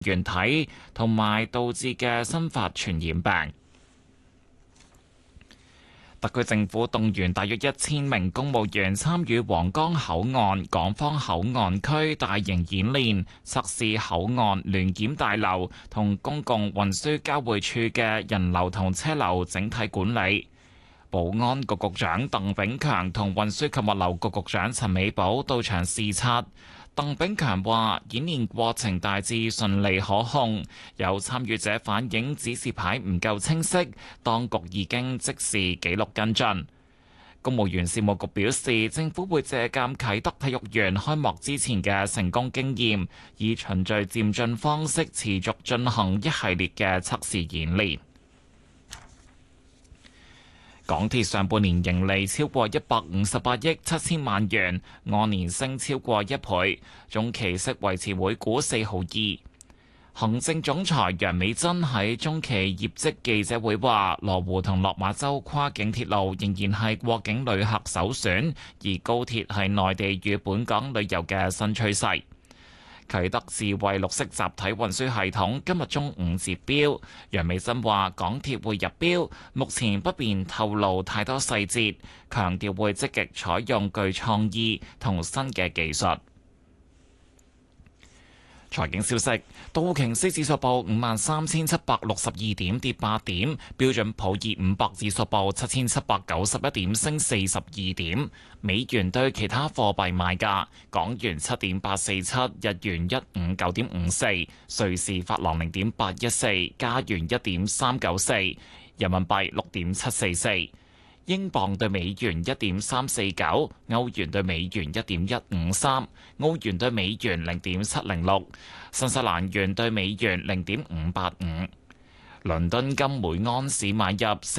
原體同埋導致嘅新發傳染病。特區政府動員大約1000名公務員參與皇崗口岸、港方口岸區大型演練，測試口岸聯檢大樓同公共運輸交匯處嘅人流同車流整體管理。保安局局長鄧炳強同運輸及物流局局長陳美寶到場視察。鄧炳強話：演練過程大致順利可控，有參與者反映指示牌唔夠清晰，當局已經即時記錄跟進。公務員事務局表示，政府會借鑑啟德體育園開幕之前嘅成功經驗，以循序漸進方式持續進行一系列嘅測試演練。港鐵上半年盈利超過158億7000萬元，按年升超過1倍，中期息維持每股4毫2。行政總裁楊美珍喺中期業績記者會話：羅湖同落馬洲跨境鐵路仍然係過境旅客首選，而高鐵係內地與本港旅遊嘅新趨勢。啟德智慧綠色集體運輸系統今日中午截標，楊美珍話港鐵會入標，目前不便透露太多細節，強調會積極採用具創意同新嘅技術。財經消息，道瓊斯指數報53,762點，跌8點；標準普爾500指數報7,791點，升42點。美元對其他貨幣賣價：港元7.847，日元159.54，瑞士法郎0.814，加元1.394，人民幣6.744。英鎊對美元1.349，歐元對美元1.153，澳元對美元0.706，新西蘭元對美元0.585。倫敦金每盎司買入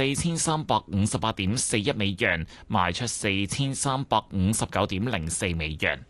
4358.41美元，賣出4359.04美元。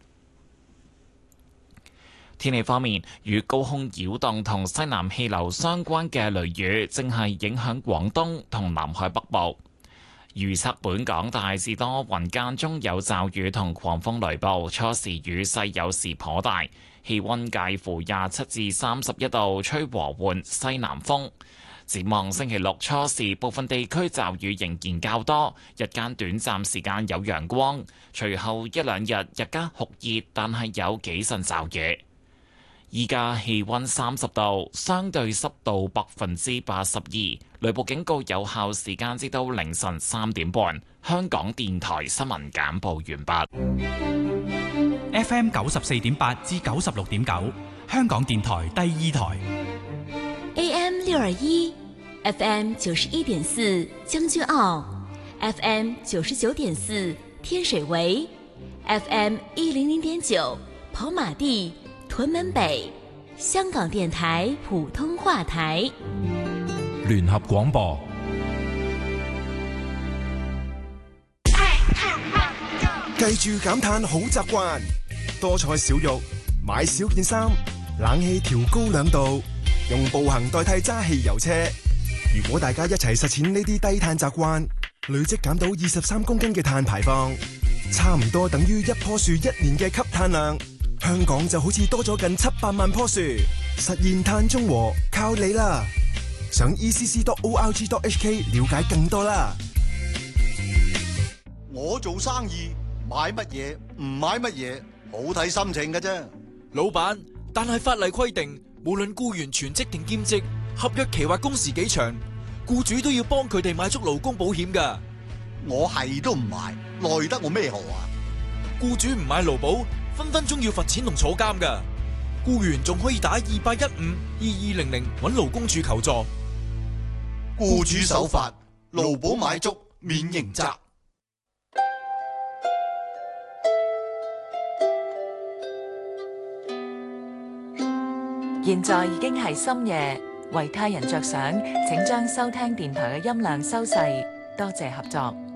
天氣方面，與高空擾動同西南氣流相關嘅雷雨正係影響廣東同南海北部。預測本港大致多雲，間中有驟雨同狂風雷暴，初時雨勢有時頗大，氣溫介乎27至31度，吹和緩西南風。展望星期六初時，部分地區驟雨仍然較多，日間短暫時間有陽光，隨後一兩日日間酷熱，但係有幾陣驟雨。依家氣溫30度，相對濕度82%，雷暴警告有效時間至到凌晨3點半。香港電台新聞簡報完畢。 FM 94.8至96.9，香港電台第二台。 AM 621 FM 91.4將軍澳 FM 99.4天水圍 FM 100.9跑馬地屯門北，香港電台普通話台。 聯合廣播。 記住減碳好習慣，多菜少肉，買少件衫，冷氣調高2度，用步行代替揸汽油車。如果大家一齊實踐呢啲低碳習慣，累積減到23公斤嘅碳排放，差唔多等於一棵樹1年嘅吸碳量。香港就好似多咗近700萬棵樹，實現碳中和靠你啦！上 ECC.org.hk 了解更多啦。 我做生意買乜嘢唔買乜嘢，好睇心情㗎啫。 老闆，但係法例規定，無論僱員全職定兼職，合約期或工時幾長，僱主都要幫佢哋買足勞工保險㗎。 我係都唔買，奈得我咩何啊？ 僱主唔買勞保，分分鐘要罰錢同坐監㗎。僱員仲可以打28152200揾勞工處求助。 僱主守法，勞保買足，免刑責。 現在已經係深夜，為他人着想，請將收聽電台嘅音量收細，多謝合作。